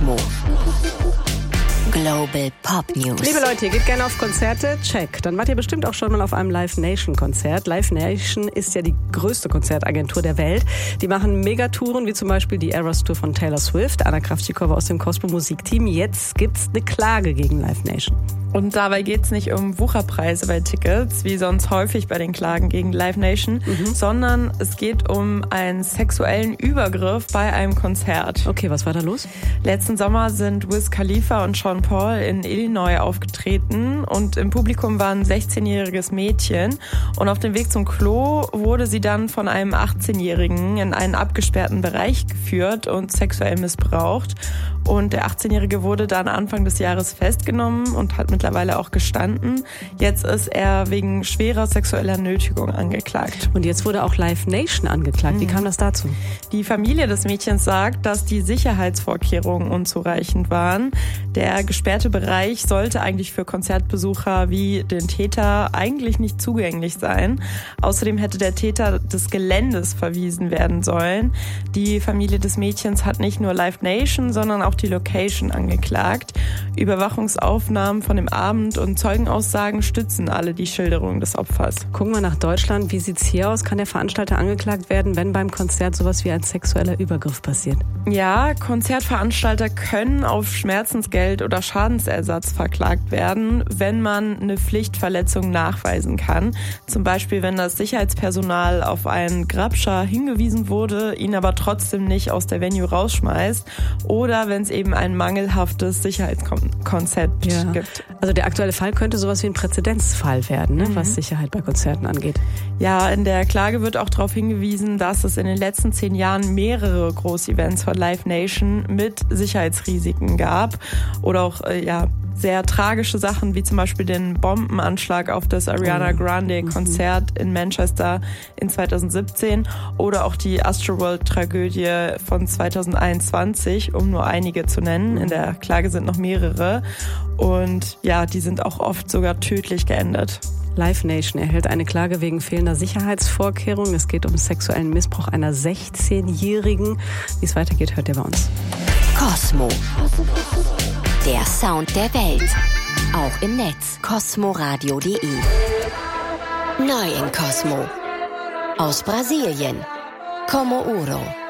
Cosmo. Global Pop News. Liebe Leute, ihr geht gerne auf Konzerte? Check. Dann wart ihr bestimmt auch schon mal auf einem Live Nation Konzert. Live Nation ist ja die größte Konzertagentur der Welt. Die machen Megatouren, wie zum Beispiel die Eras Tour von Taylor Swift. Anna Kravchikova aus dem Cosmo Musikteam. Jetzt gibt's eine Klage gegen Live Nation. Und dabei geht's nicht um Wucherpreise bei Tickets, wie sonst häufig bei den Klagen gegen Live Nation, sondern es geht um einen sexuellen Übergriff bei einem Konzert. Okay, was war da los? Letzten Sommer sind Wiz Khalifa und Sean Paul in Illinois aufgetreten und im Publikum war ein 16-jähriges Mädchen und auf dem Weg zum Klo wurde sie dann von einem 18-Jährigen in einen abgesperrten Bereich geführt und sexuell missbraucht. Und der 18-Jährige wurde dann Anfang des Jahres festgenommen und hat mittlerweile auch gestanden. Jetzt ist er wegen schwerer sexueller Nötigung angeklagt. Und jetzt wurde auch Live Nation angeklagt. Wie kam das dazu? Die Familie des Mädchens sagt, dass die Sicherheitsvorkehrungen unzureichend waren. Der gesperrte Bereich sollte eigentlich für Konzertbesucher wie den Täter eigentlich nicht zugänglich sein. Außerdem hätte der Täter des Geländes verwiesen werden sollen. Die Familie des Mädchens hat nicht nur Live Nation, sondern auch die Location angeklagt. Überwachungsaufnahmen von dem Abend und Zeugenaussagen stützen alle die Schilderung des Opfers. Gucken wir nach Deutschland. Wie sieht's hier aus? Kann der Veranstalter angeklagt werden, wenn beim Konzert sowas wie ein sexueller Übergriff passiert? Ja, Konzertveranstalter können auf Schmerzensgeld oder Schadensersatz verklagt werden, wenn man eine Pflichtverletzung nachweisen kann. Zum Beispiel, wenn das Sicherheitspersonal auf einen Grabscher hingewiesen wurde, ihn aber trotzdem nicht aus der Venue rausschmeißt oder wenn es eben ein mangelhaftes Sicherheitskonzept gibt. Also der aktuelle Fall könnte sowas wie ein Präzedenzfall werden, ne, was Sicherheit bei Konzerten angeht. Ja, in der Klage wird auch darauf hingewiesen, dass es in den letzten 10 Jahren mehrere Großevents von Live Nation mit Sicherheitsrisiken gab oder auch sehr tragische Sachen, wie zum Beispiel den Bombenanschlag auf das Ariana Grande Konzert in Manchester in 2017 oder auch die Astroworld-Tragödie von 2021, um nur einige zu nennen. In der Klage sind noch mehrere und ja, die sind auch oft sogar tödlich geendet. Live Nation erhält eine Klage wegen fehlender Sicherheitsvorkehrungen. Es geht um sexuellen Missbrauch einer 16-Jährigen. Wie es weitergeht, hört ihr bei uns. Cosmo. Der Sound der Welt. Auch im Netz. cosmoradio.de. Neu in Cosmo. Aus Brasilien. Como Uro.